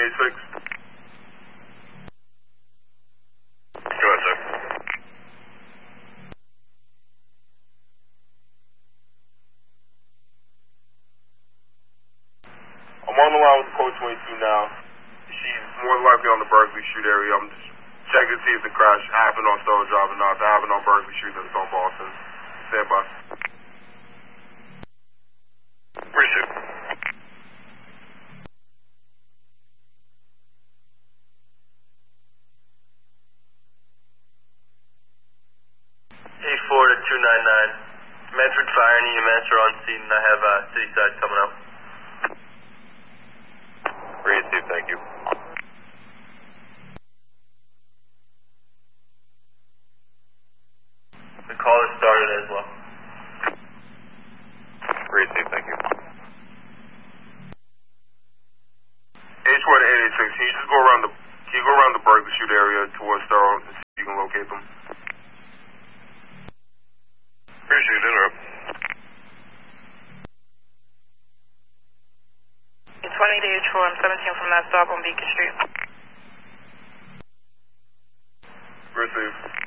2886. Go ahead, sir. I'm on the line with code 22 now. She's more than likely on the Berkeley Street area. I'm just checking to see if the crash happened on Stone Drive or not. If it happened on Berkeley Street, then it's on Boston. Stand by. Appreciate it. A4 to 299. Medford Fire and EMS are on scene, and I have city side coming up. Received, thank you. The call has started as well. Received, thank you. H1 to 886, can you just go around the Berkeley Street area towards Thorough and see if you can locate them? Appreciate it, interrupt. 20 to H4, I'm 17 from that stop on Beacon Street. Received.